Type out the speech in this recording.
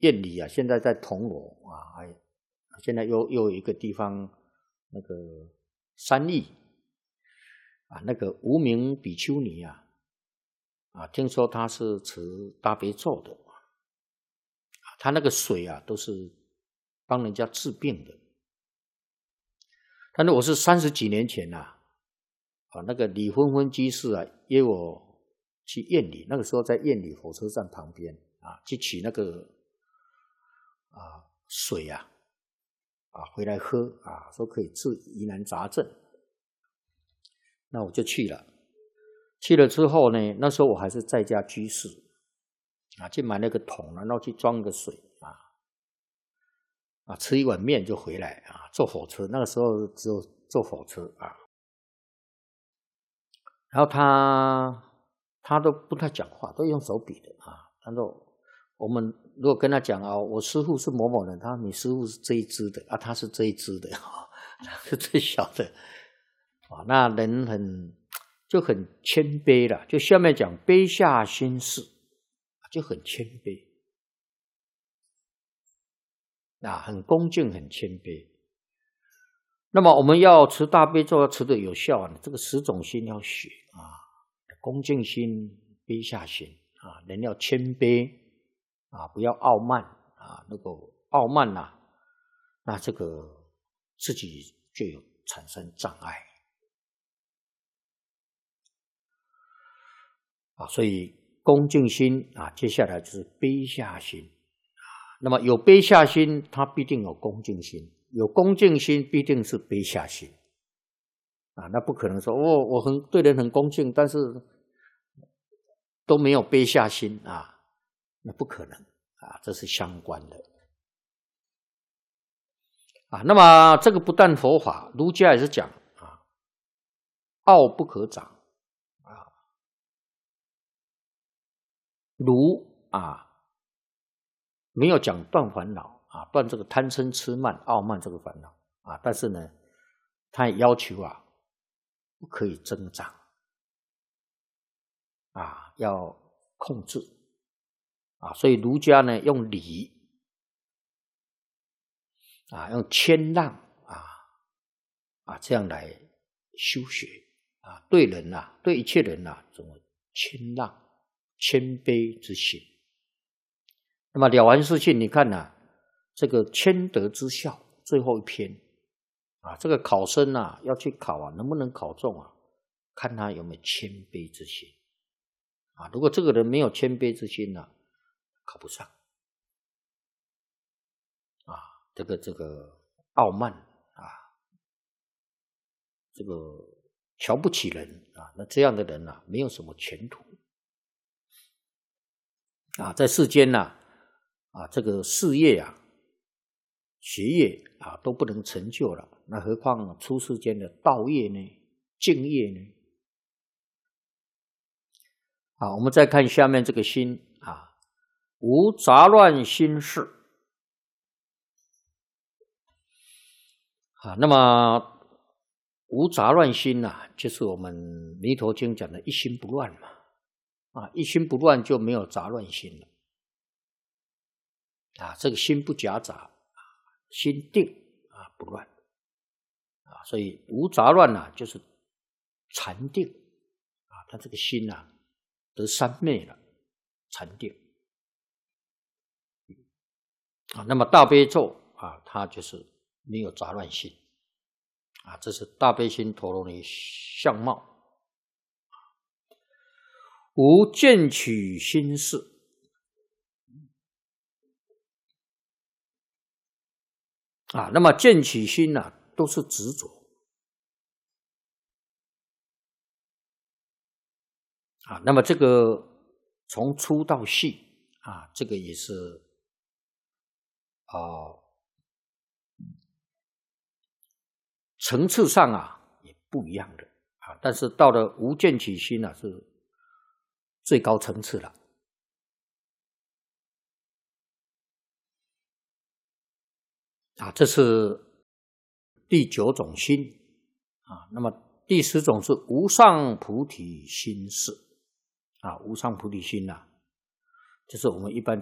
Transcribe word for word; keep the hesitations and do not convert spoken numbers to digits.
燕里啊，现在在铜锣啊，还现在又又有一个地方那个三义啊，那个无名比丘尼啊，啊，听说他是持大悲咒的，他那个水啊都是帮人家治病的。但是我是三十几年前呐、啊，啊，那个李芬芬居士啊约我去燕里，那个时候在燕里火车站旁边啊，去取那个啊水啊啊回来喝啊，说可以治疑难杂症。那我就去了，去了之后呢，那时候我还是在家居士啊，去买那个桶，然后去装个水啊啊，吃一碗面就回来啊，坐火车，那个时候只有坐火车啊。然后他他都不太讲话，都用手比的啊。他说我们如果跟他讲啊，我师父是某某人，他说你师父是这一支的啊，他是这一支的啊，他是最小的啊。那人很就很谦卑了，就下面讲卑下心事，就很谦卑啊，很恭敬，很谦卑。那么我们要持大悲咒，要持得有效啊，这个十种心要学啊，恭敬心、卑下心啊，人要谦卑啊，不要傲慢啊，那个傲慢呐、啊，那这个自己就有产生障碍啊，所以恭敬心啊，接下来就是卑下心啊，那么有卑下心，它必定有恭敬心。有恭敬心必定是卑下心啊，那不可能说哦，我很对人很恭敬，但是都没有卑下心啊，那不可能啊，这是相关的啊。那么这个不但佛法，儒家也是讲啊，傲不可长啊，儒啊没有讲断烦恼。啊，断这个贪嗔痴慢傲慢这个烦恼啊，但是呢，他也要求啊，不可以增长啊，要控制啊，所以儒家呢用礼啊，用谦让啊啊这样来修学啊，对人呐、啊，对一切人呐、啊，怎么谦让、谦卑之心。那么了凡四训，你看呐、啊。这个谦德之效最后一篇啊，这个考生啊要去考啊，能不能考中啊？看他有没有谦卑之心啊。如果这个人没有谦卑之心呢、啊，考不上啊。这个这个傲慢啊，这个瞧不起人啊，那这样的人啊，没有什么前途啊，在世间呢 啊, 啊，这个事业啊。学业啊都不能成就了，那何况出世间的道业呢？敬业呢？好，我们再看下面这个心啊，无杂乱心事啊。那么无杂乱心呐、啊，就是我们弥陀经讲的一心不乱嘛啊，一心不乱就没有杂乱心了啊，这个心不夹杂。心定啊，不乱啊，所以无杂乱啊，就是禅定啊，他这个心啊得三昧了，禅定啊。那么大悲咒啊，它就是没有杂乱心啊，这是大悲心陀罗尼相貌。无见取心事。啊，那么见取心呢、啊，都是执着啊。那么这个从粗到细啊，这个也是啊、呃、层次上啊也不一样的啊。但是到了无见取心啊，是最高层次了啊。这是第九种心啊。那么第十种是无上菩提心事啊，无上菩提心呐、啊，就是我们一般